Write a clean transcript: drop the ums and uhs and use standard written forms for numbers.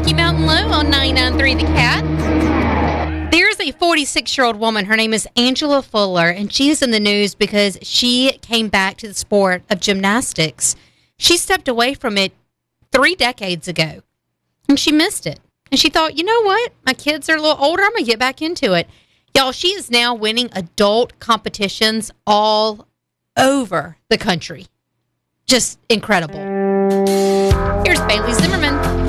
Rocky Mountain Low on 99.3 The Cat. There's a 46-year-old woman. Her name is Angela Fuller, and she is in the news because she came back to the sport of gymnastics. She stepped away from it 3 decades ago, and she missed it. And she thought, you know what? My kids are a little older. I'm going to get back into it. Y'all, she is now winning adult competitions all over the country. Just incredible. Here's Bailey Zimmerman.